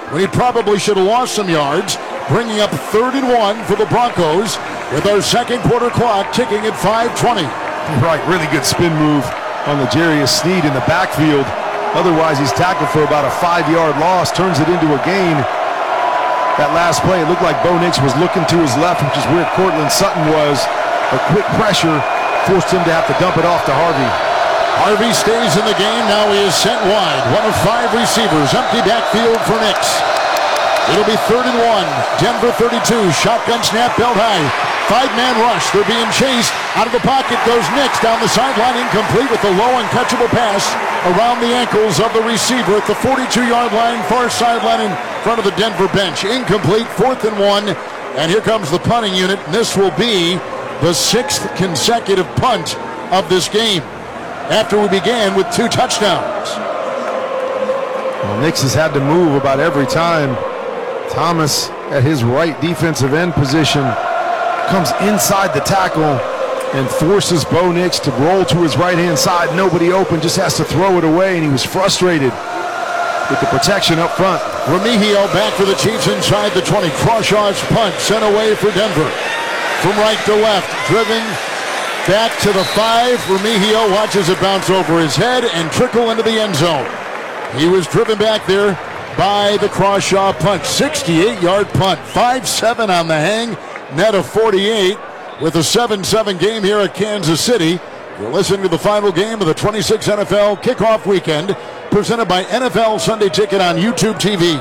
when he probably should have lost some yards, bringing up 3rd and 1 for the Broncos with our second quarter clock ticking at 5:20. Right, really good spin move on the Jarius Sneed in the backfield. Otherwise, he's tackled for about a 5-yard loss, turns it into a gain. That last play, it looked like Bo Nix was looking to his left, which is where Cortland Sutton was. A quick pressure forced him to have to dump it off to Harvey. Harvey stays in the game. Now he is sent wide. 1 of 5 receivers. Empty backfield for Nix. It'll be 3rd and 1. Denver 32. Shotgun snap, belt high. 5-man rush. They're being chased. Out of the pocket goes Nix. Down the sideline, incomplete with the low uncatchable pass around the ankles of the receiver at the 42-yard line, far sideline in front of the Denver bench. Incomplete, 4th and 1. And here comes the punting unit. This will be the 6th consecutive punt of this game, after we began with 2 touchdowns. Well, Nix has had to move about every time. Thomas at his right defensive end position comes inside the tackle and forces Bo Nix to roll to his right-hand side. Nobody open, just has to throw it away, and he was frustrated with the protection up front. Remigio back for the Chiefs inside the 20. Crawshaw's punt sent away for Denver. From right to left, driven back to the 5. Remigio watches it bounce over his head and trickle into the end zone. He was driven back there by the Crawshaw punt. 68-yard punt. 5-7 on the hang. Net of 48 with a 7-7 game here at Kansas City. You're listening to the final game of the 26 NFL kickoff weekend, presented by NFL Sunday Ticket on YouTube TV.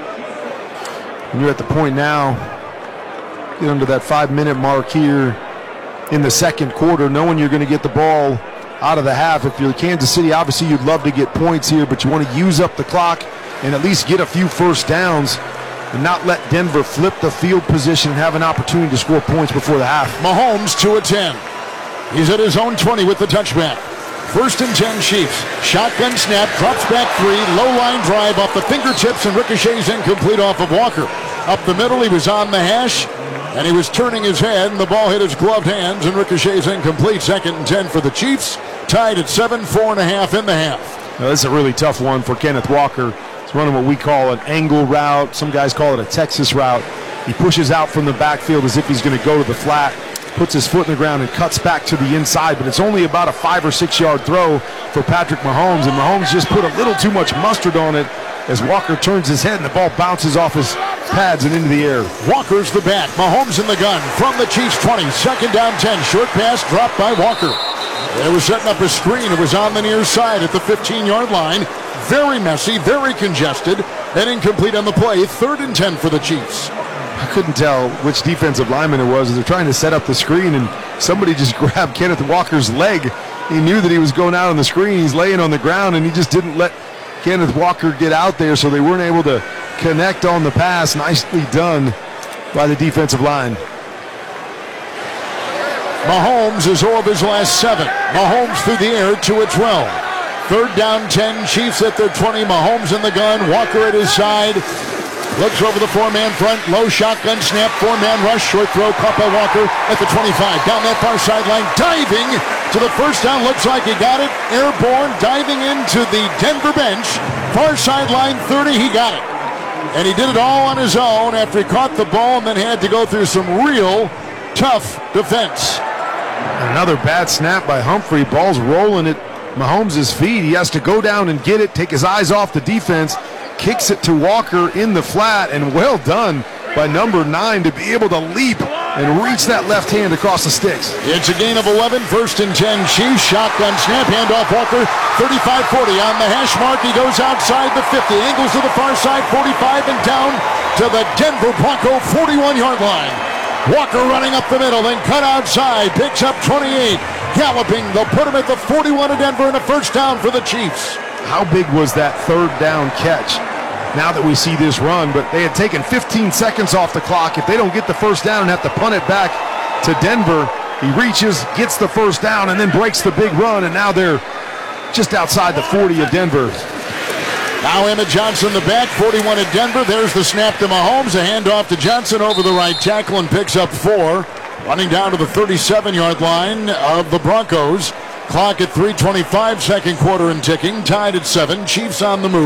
And you're at the point now, get under that 5-minute mark here in the second quarter, knowing you're going to get the ball out of the half. If you're Kansas City, obviously you'd love to get points here, but you want to use up the clock and at least get a few first downs and not let Denver flip the field position and have an opportunity to score points before the half. Mahomes 2 of 10. He's at his own 20 with the touchback. 1st and 10 Chiefs. Shotgun snap, drops back 3, low line drive off the fingertips and ricochets incomplete off of Walker. Up the middle, he was on the hash, and he was turning his head, and the ball hit his gloved hands and ricochets incomplete. 2nd and 10 for the Chiefs, tied at 7, 4.5 in the half. Now, this is a really tough one for Kenneth Walker. He's running what we call an angle route. Some guys call it a Texas route. He pushes out from the backfield as if he's going to go to the flat, puts his foot in the ground and cuts back to the inside, but it's only about a 5 or 6 yard throw for Patrick Mahomes, and Mahomes just put a little too much mustard on it as Walker turns his head and the ball bounces off his pads and into the air. Walker's the back. Mahomes in the gun from the Chiefs 20. 2nd down 10. Short pass dropped by Walker. They were setting up a screen. It was on the near side at the 15-yard line. Very messy, very congested, and incomplete on the play. 3rd and 10 for the Chiefs. I couldn't tell which defensive lineman it was. They're trying to set up the screen, and somebody just grabbed Kenneth Walker's leg. He knew that he was going out on the screen. He's laying on the ground, and he just didn't let Kenneth Walker get out there, so they weren't able to connect on the pass. Nicely done by the defensive line. Mahomes is 0 of his last 7. Mahomes through the air, 2 of 12. 3rd down 10, Chiefs at their 20. Mahomes in the gun, Walker at his side. Looks over the 4-man front, low shotgun snap, 4-man rush, short throw, caught by Walker at the 25. Down that far sideline, diving to the first down, looks like he got it. Airborne, diving into the Denver bench. Far sideline, 30, he got it. And he did it all on his own after he caught the ball and then had to go through some real tough defense. Another bad snap by Humphrey. Ball's rolling at Mahomes' feet. He has to go down and get it, take his eyes off the defense, kicks it to Walker in the flat, and well done by number 9 to be able to leap and reach that left hand across the sticks. It's a gain of 11, 1st and 10 Chiefs. Shotgun snap, handoff Walker, 35-40 on the hash mark. He goes outside the 50, angles to the far side, 45, and down to the Denver Bronco 41-yard line. Walker running up the middle, then cut outside, picks up 28. Galloping, they'll put him at the 41 of Denver and a 1st down for the Chiefs. How big was that 3rd down catch? Now that we see this run, but they had taken 15 seconds off the clock. If they don't get the 1st down and have to punt it back to Denver, he reaches, gets the 1st down, and then breaks the big run, and now they're just outside the 40 of Denver. Now Emmett Johnson the back, 41 at Denver. There's the snap to Mahomes, a handoff to Johnson over the right tackle and picks up 4. Running down to the 37-yard line of the Broncos. Clock at 3:25, second quarter and ticking. Tied at 7. Chiefs on the move.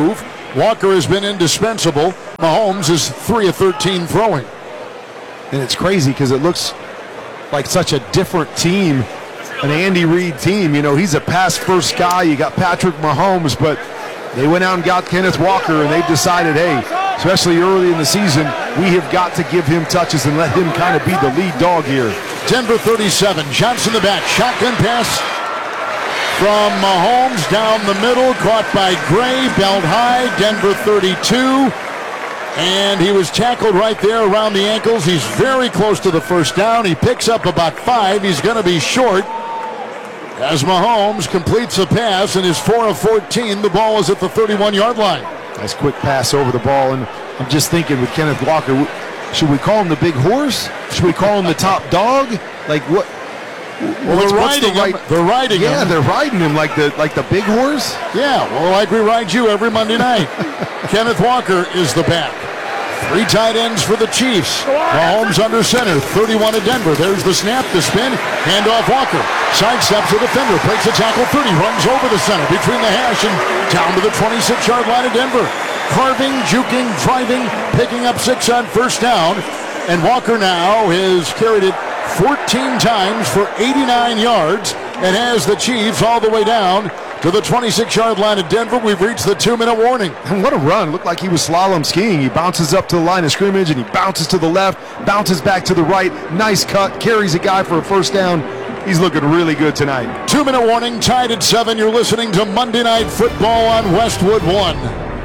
Walker has been indispensable. Mahomes is 3 of 13 throwing. And it's crazy because it looks like such a different team, an Andy Reid team. You know, he's a pass-first guy. You got Patrick Mahomes, but they went out and got Kenneth Walker, and they've decided, hey, especially early in the season, we have got to give him touches and let him kind of be the lead dog here. Denver 37, Johnson the back, shotgun pass from Mahomes down the middle, caught by Gray, belt high, Denver 32. And he was tackled right there around the ankles. He's very close to the first down. He picks up about 5. He's going to be short as Mahomes completes the pass and is 4 of 14. The ball is at the 31-yard line. Nice quick pass over the ball. And I'm just thinking with Kenneth Walker, should we call him the big horse? Should we call him the top dog? Like what? Well, they're riding him. They're riding him. Yeah, they're riding him like the big horse. Yeah, well, like we ride you every Monday night. Kenneth Walker is the back. 3 tight ends for the Chiefs. Mahomes under center, 31 of Denver. There's the snap, the spin, handoff Walker. Sidesteps the defender, breaks a tackle 30, runs over the center between the hash and down to the 26-yard line of Denver. Carving, juking, driving, picking up 6 on first down. And Walker now has carried it 14 times for 89 yards and has the Chiefs all the way down to the 26-yard line of Denver. We've reached the 2-minute warning. And what a run. Looked like he was slalom skiing. He bounces up to the line of scrimmage and he bounces to the left, bounces back to the right. Nice cut, carries a guy for a first down. He's looking really good tonight. 2-minute warning, tied at 7. You're listening to Monday Night Football on Westwood One.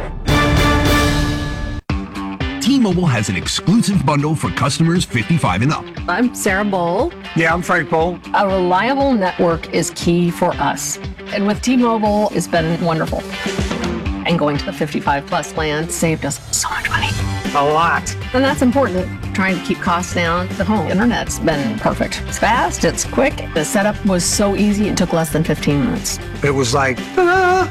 T-Mobile has an exclusive bundle for customers 55 and up. I'm Sarah Bowl. Yeah, I'm Frank Bowl. A reliable network is key for us. And with T-Mobile, it's been wonderful. And going to the 55-plus plan saved us so much money. A lot. And that's important. Trying to keep costs down. The home internet's been perfect. It's fast, it's quick. The setup was so easy, it took less than 15 minutes. It was like, ta-da!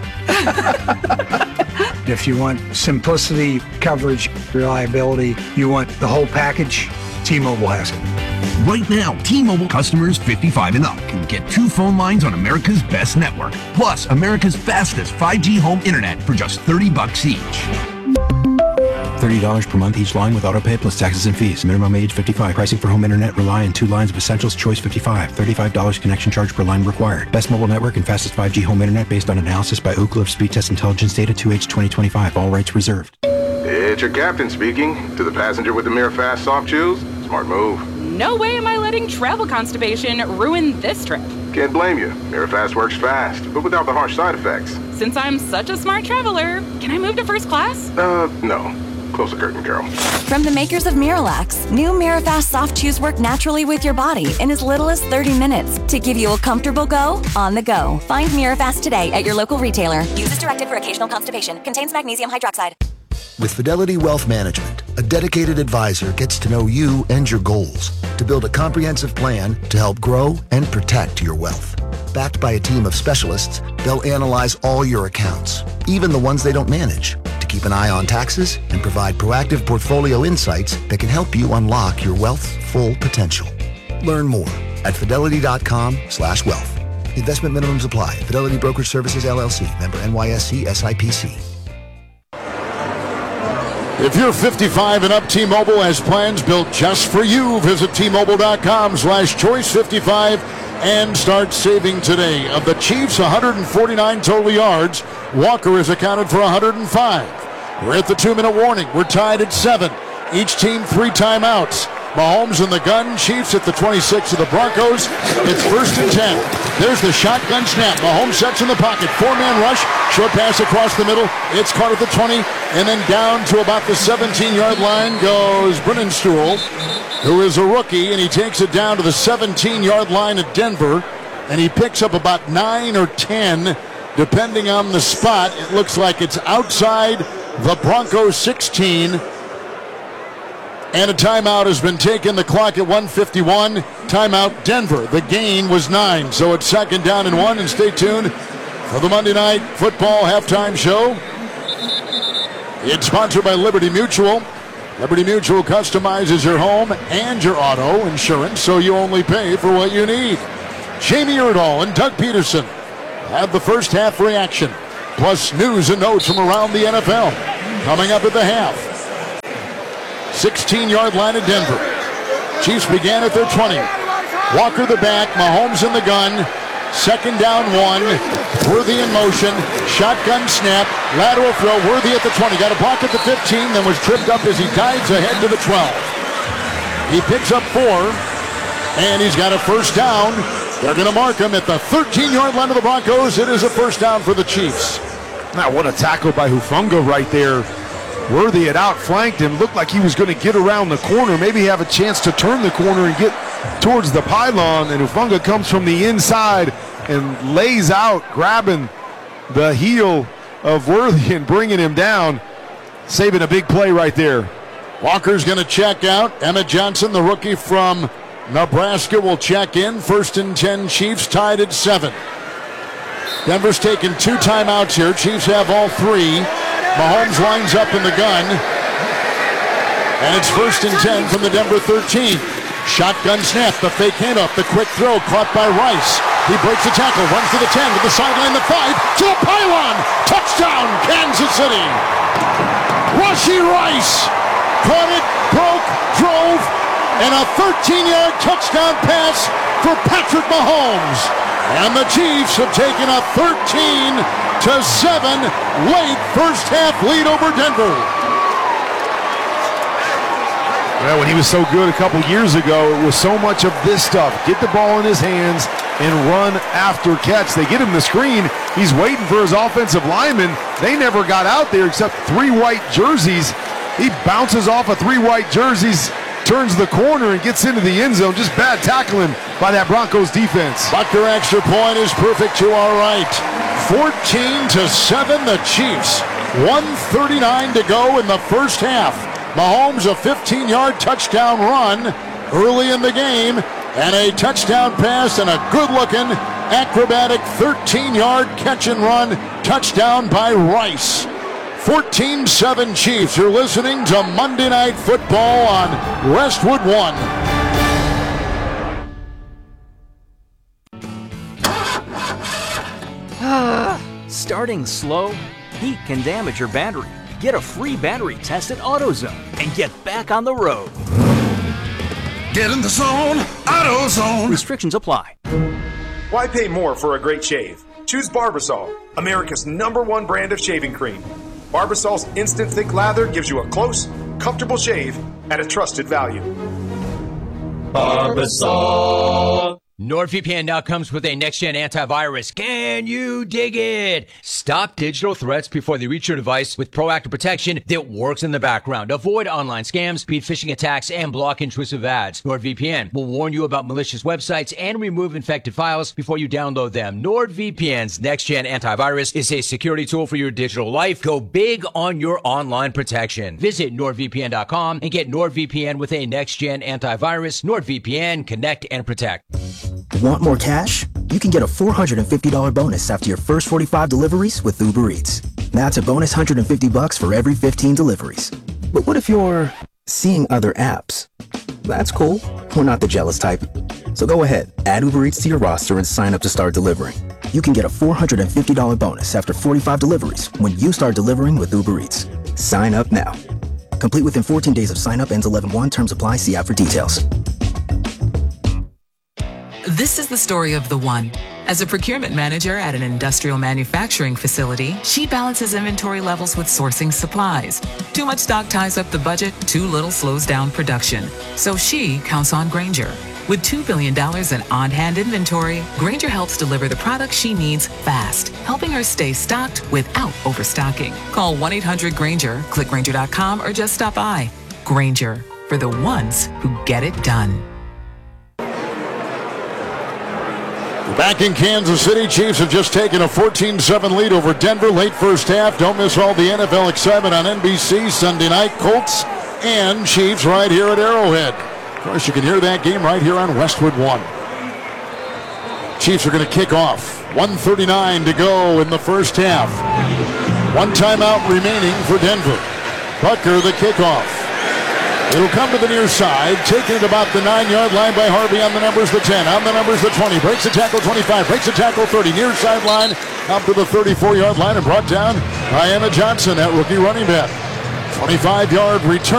If you want simplicity, coverage, reliability, you want the whole package, T-Mobile has it. Right now, T-Mobile customers 55 and up can get 2 phone lines on America's best network, plus America's fastest 5G home internet for just $30 each. $30 per month each line with autopay plus taxes and fees. Minimum age 55. Pricing for home internet rely on 2 lines of Essentials Choice 55. $35 connection charge per line required. Best mobile network and fastest 5G home internet based on analysis by Ookla of Speed Test Intelligence Data 2H 2025. All rights reserved. It's your captain speaking. To the passenger with the MiraFast soft chews, smart move. No way am I letting travel constipation ruin this trip. Can't blame you. MiraFast works fast, but without the harsh side effects. Since I'm such a smart traveler, can I move to first class? No. Close the curtain, Carol. From the makers of Miralax, new MiraFast soft chews work naturally with your body in as little as 30 minutes to give you a comfortable go on the go. Find Mirafast today at your local retailer. Use as directed for occasional constipation. Contains magnesium hydroxide. With Fidelity Wealth Management, a dedicated advisor gets to know you and your goals to build a comprehensive plan to help grow and protect your wealth. Backed by a team of specialists, they'll analyze all your accounts, even the ones they don't manage, to keep an eye on taxes and provide proactive portfolio insights that can help you unlock your wealth's full potential. Learn more at fidelity.com/wealth. Investment minimums apply. Fidelity Brokerage Services, LLC. Member NYSE SIPC. If you're 55 and up, T-Mobile has plans built just for you. Visit T-Mobile.com/choice55 and start saving today. Of the Chiefs, 149 total yards. Walker has accounted for 105. We're at the 2-minute warning. We're tied at 7. Each team 3 timeouts. Mahomes in the gun. Chiefs at the 26 of the Broncos. It's 1st and 10. There's the shotgun snap. Mahomes sets in the pocket. 4-man rush. Short pass across the middle. It's caught at the 20. And then down to about the 17-yard line goes Brennenstuhl, who is a rookie, and he takes it down to the 17-yard line at Denver. And he picks up about 9 or 10, depending on the spot. It looks like it's outside the Broncos 16. And a timeout has been taken. The clock at 1:51. Timeout Denver. The gain was 9. So it's 2nd down and 1. And stay tuned for the Monday Night Football halftime show. It's sponsored by Liberty Mutual. Liberty Mutual customizes your home and your auto insurance so you only pay for what you need. Jamie Erdahl and Doug Peterson had the first half reaction. plus news and notes from around the NFL. Coming up at the half. 16-yard line at Denver. Chiefs began at their 20. Walker the back, Mahomes in the gun. Second down, 1. Worthy in motion. Shotgun snap. Lateral throw. Worthy at the 20. Got a block at the 15, then was tripped up as he dives ahead to the 12. He picks up 4, and he's got a first down. They're going to mark him at the 13-yard line of the Broncos. It is a first down for the Chiefs. Now, what a tackle by Hufanga right there. Worthy had outflanked him. Looked like he was going to get around the corner, maybe have a chance to turn the corner and get towards the pylon. And Hufanga comes from the inside and lays out, grabbing the heel of Worthy and bringing him down, saving a big play right there. Walker's going to check out. Emmett Johnson, the rookie from Nebraska, will check in. 1st and 10, Chiefs tied at 7. Denver's taken 2 timeouts here. Chiefs have all 3. Mahomes lines up in the gun. And it's 1st and 10 from the Denver 13. Shotgun snap, the fake handoff, the quick throw caught by Rice. He breaks the tackle, runs to the 10, to the sideline, the 5, to the pylon. Touchdown, Kansas City. Rashee Rice caught it, broke, drove, and a 13-yard touchdown pass for Patrick Mahomes. And the Chiefs have taken a 13-7 late first half lead over Denver. Well, when he was so good a couple years ago, it was so much of this stuff. Get the ball in his hands and run after catch. They get him the screen. He's waiting for his offensive lineman. They never got out there except 3 white jerseys. He bounces off of 3 white jerseys, turns the corner and gets into the end zone. Just bad tackling by that Broncos defense. Buckner extra point is perfect to our right. 14-7 the Chiefs. 1:39 to go in the first half. Mahomes a 15-yard touchdown run early in the game, and a touchdown pass and a good-looking acrobatic 13-yard catch and run touchdown by Rice. 14-7 Chiefs. You're listening to Monday Night Football on Westwood One. Starting slow? Heat can damage your battery. Get a free battery test at AutoZone and get back on the road. Get in the zone, AutoZone. Restrictions apply. Why pay more for a great shave? Choose Barbasol, America's #1 brand of shaving cream. Barbasol's instant thick lather gives you a close, comfortable shave at a trusted value. Barbasol. NordVPN now comes with a next-gen antivirus. Can you dig it? Stop digital threats before they reach your device with proactive protection that works in the background. Avoid online scams, speed phishing attacks, and block intrusive ads. NordVPN will warn you about malicious websites and remove infected files before you download them. NordVPN's next-gen antivirus is a security tool for your digital life. Go big on your online protection. Visit NordVPN.com and get NordVPN with a next-gen antivirus. NordVPN, connect and protect. Want more cash? You can get a $450 bonus after your first 45 deliveries with Uber Eats. That's a bonus $150 for every 15 deliveries. But what if you're seeing other apps? That's cool. We're not the jealous type. So go ahead, add Uber Eats to your roster and sign up to start delivering. You can get a $450 bonus after 45 deliveries when you start delivering with Uber Eats. Sign up now. Complete within 14 days of sign up. Ends 11/1. Terms apply. See app for details. This is the story of the one. As a procurement manager at an industrial manufacturing facility, she balances inventory levels with sourcing supplies. Too much stock ties up the budget, too little slows down production. So she counts on Grainger. With $2 billion in on-hand inventory, Grainger helps deliver the products she needs fast, helping her stay stocked without overstocking. Call 1-800-GRAINGER, click Grainger.com, or just stop by. Grainger, for the ones who get it done. Back in Kansas City, Chiefs have just taken a 14-7 lead over Denver late first half. Don't miss all the NFL excitement on NBC Sunday night. Colts and Chiefs right here at Arrowhead. Of course, you can hear that game right here on Westwood One. Chiefs are going to kick off. 1:39 to go in the first half. One timeout remaining for Denver. Buckner the kickoff. It'll come to the near side, taken at about the 9-yard line by Harvey on the numbers, the 10, on the numbers, the 20, breaks the tackle 25, breaks the tackle 30, near sideline, up to the 34-yard line and brought down by Emma Johnson, that rookie running back. 25-yard return.